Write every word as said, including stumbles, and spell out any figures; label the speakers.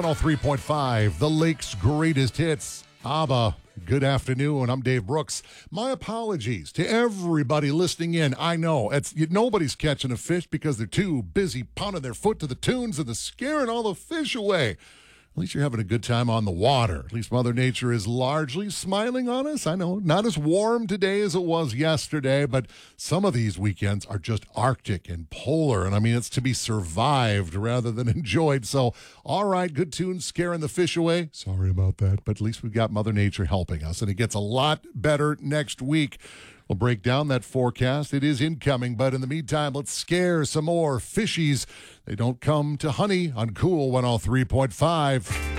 Speaker 1: oh three point five, the Lake's greatest hits. ABBA. Good afternoon. I'm Dave Brooks. My apologies to everybody listening in. I know it's nobody's catching a fish because they're too busy pounding their foot to the tunes and the scaring all the fish away. At least you're having a good time on the water. At least Mother Nature is largely smiling on us. I know, not as warm today as it was yesterday, but some of these weekends are just Arctic and polar. And I mean, it's to be survived rather than enjoyed. So, all right, good tunes scaring the fish away. Sorry about that, but at least we've got Mother Nature helping us. And it gets a lot better next week. We'll break down that forecast. It is incoming, but in the meantime, let's scare some more fishies. They don't come to honey on Cool one oh three point five.